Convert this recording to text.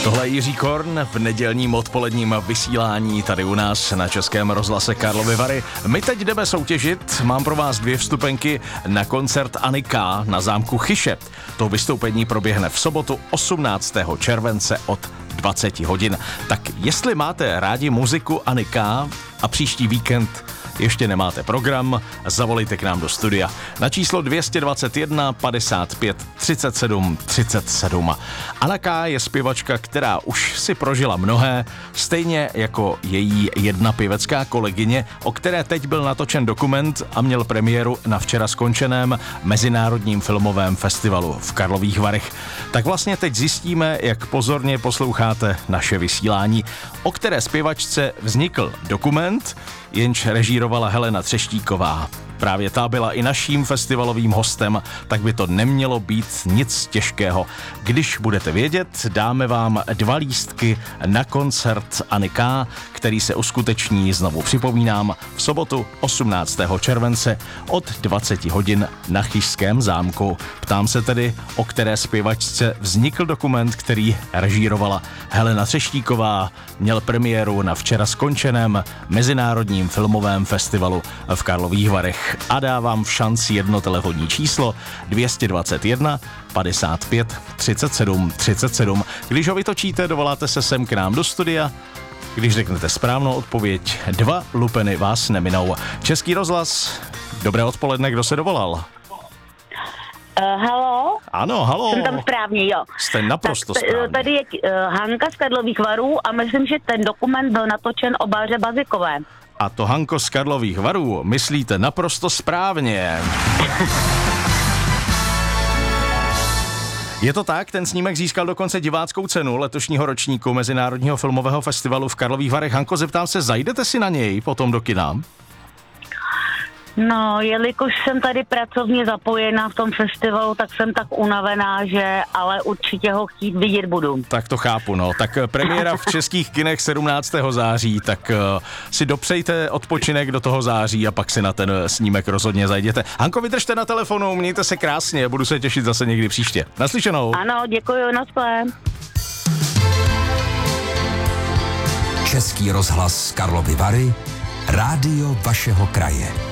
Tohle je Jiří Korn v nedělním odpoledním vysílání tady u nás na Českém rozhlase Karlovy Vary. My teď jdeme soutěžit, mám pro vás 2 vstupenky na koncert Anny K. na zámku Chyše. To vystoupení proběhne v sobotu 18. července od 20 hodin. Tak jestli máte rádi muziku Anny K. a příští víkend ještě nemáte program, zavolejte k nám do studia na číslo 221 55 37 37. Anna K. je zpěvačka, která už si prožila mnohé, stejně jako její jedna pěvecká kolegyně, o které teď byl natočen dokument a měl premiéru na včera skončeném Mezinárodním filmovém festivalu v Karlových Varech. Tak vlastně teď zjistíme, jak pozorně posloucháte naše vysílání, o které zpěvačce vznikl dokument, jenž režírovala Helena Třeštíková. Právě ta byla i naším festivalovým hostem, tak by to nemělo být nic těžkého. Když budete vědět, dáme vám 2 lístky na koncert Anny K., který se uskuteční, znovu připomínám, v sobotu 18. července od 20 hodin na Chyžském zámku. Ptám se tedy, o které zpěvačce vznikl dokument, který režírovala Helena Třeštíková, měl premiéru na včera skončeném Mezinárodním filmovém festivalu v Karlových Varech. A dávám v šanci jedno telefonní číslo 221 55 37 37. Když ho vytočíte, dovoláte se sem k nám do studia. Když řeknete správnou odpověď, 2 lupeny vás neminou. Český rozhlas, dobré odpoledne, kdo se dovolal? Halo? Ano, halo. Jsem tam správně, jo. Jste naprosto správně. Tady je Hanka z Karlových Varů a myslím, že ten dokument byl natočen o Báře Bazikové. A to Hanko z Karlových Varů myslíte naprosto správně. Je to tak, ten snímek získal dokonce diváckou cenu letošního ročníku Mezinárodního filmového festivalu v Karlových Varech. Hanko, zeptám se, zajdete si na něj potom do kina? No, jelikož jsem tady pracovně zapojena v tom festivalu, tak jsem tak unavená, že ale určitě ho chtít vidět budu. Tak to chápu, no. Tak premiéra v českých kinech 17. září, tak si dopřejte odpočinek do toho září a pak si na ten snímek rozhodně zajděte. Hanko, vydržte na telefonu, mějte se krásně, budu se těšit zase někdy příště. Naslyšenou. Ano, děkuji, naschle. Český rozhlas Karlovy Vary, rádio vašeho kraje.